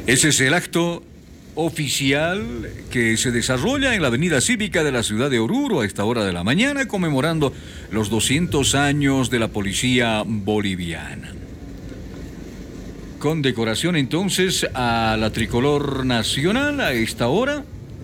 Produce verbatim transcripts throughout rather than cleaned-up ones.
Ese es el acto oficial que se desarrolla en la avenida cívica de la ciudad de Oruro a esta hora de la mañana, conmemorando los doscientos años de la policía boliviana. Con decoración entonces a la tricolor nacional a esta hora,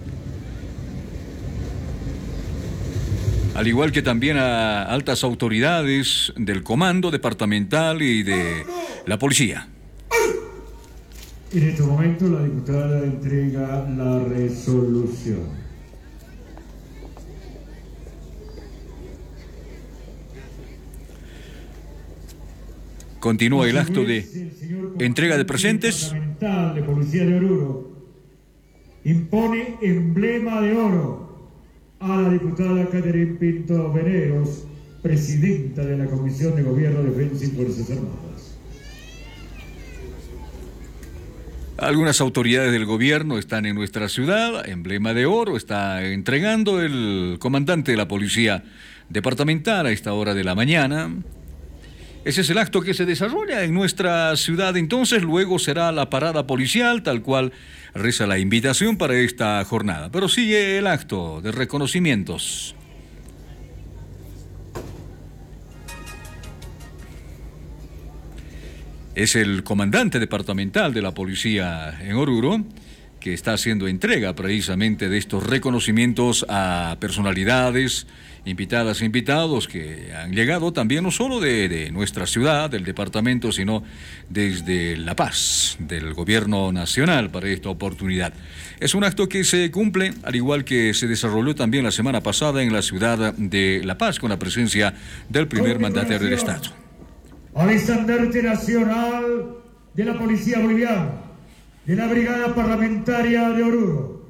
al igual que también a altas autoridades del comando departamental y de la policía. En este momento la diputada entrega la resolución. Continúa el acto de entrega de presentes. Departamental de Policía de Oruro impone emblema de oro a la diputada Catherine Pinto Veneros, presidenta de la Comisión de Gobierno, Defensa y Fuerzas Armadas. Algunas autoridades del gobierno están en nuestra ciudad, emblema de oro está entregando el comandante de la policía departamental a esta hora de la mañana. Ese es el acto que se desarrolla en nuestra ciudad, entonces luego será la parada policial, tal cual reza la invitación para esta jornada. Pero sigue el acto de reconocimientos. Es el comandante departamental de la policía en Oruro que está haciendo entrega precisamente de estos reconocimientos a personalidades, invitadas e invitados que han llegado también no solo de, de nuestra ciudad, del departamento, sino desde La Paz, del gobierno nacional para esta oportunidad. Es un acto que se cumple, al igual que se desarrolló también la semana pasada en la ciudad de La Paz, con la presencia del primer mandatario del Estado. Al estandarte nacional de la Policía Boliviana, de la Brigada Parlamentaria de Oruro.